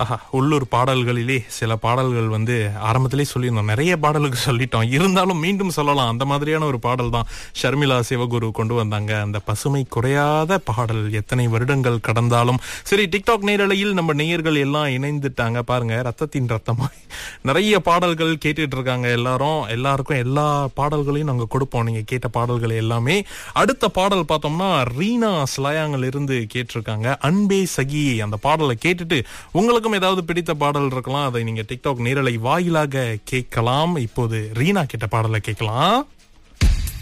உள்ளூர் பாடல்களிலே சில பாடல்கள் வந்து ஆரம்பத்திலே சொல்லியிருந்தோம், நிறைய பாடலுக்கு சொல்லிட்டோம், இருந்தாலும் மீண்டும் சொல்லலாம். அந்த மாதிரியான ஒரு பாடல் தான் ஷர்மிளா சிவகுரு கொண்டு வந்தாங்க. அந்த பசுமை குறையாத பாடல் எத்தனை வருடங்கள் கடந்தாலும். சரி, டிக்டாக் நேரலையில் நம்ம நேயர்கள் எல்லாம் இணைந்துட்டாங்க பாருங்க. ரத்தத்தின் ரத்தமாய் நிறைய பாடல்கள் கேட்டுட்டு இருக்காங்க எல்லாரும். எல்லாருக்கும் எல்லா பாடல்களையும் நாங்க கொடுப்போம், நீங்க கேட்ட பாடல்கள் எல்லாமே. அடுத்த பாடல் பார்த்தோம்னா ரீனா ஸ்லாயாங்கில் இருந்து கேட்டிருக்காங்க, அன்பே சகி. அந்த பாடலை கேட்டுட்டு உங்களுக்கும் ஏதாவது பிடித்த பாடல் இருக்கலாம், அதை நீங்க டிக்டாக் நேரலை வாயிலாக கேட்கலாம். இப்போது ரீனா கேட்ட பாடலை கேட்கலாம்.